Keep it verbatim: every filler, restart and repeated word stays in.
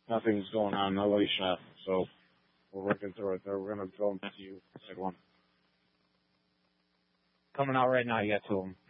nothing's going on, no late shot. So we're working through it. We're going to go into you. Side one. Coming out right now. You got two of them.